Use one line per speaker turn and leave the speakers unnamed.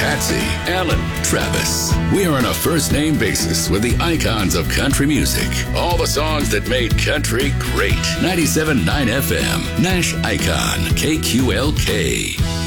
Patsy, Alan, Travis. We are on a first name basis with the icons of country music. All the songs that made country great. 97.9 FM, Nash Icon, KQLK.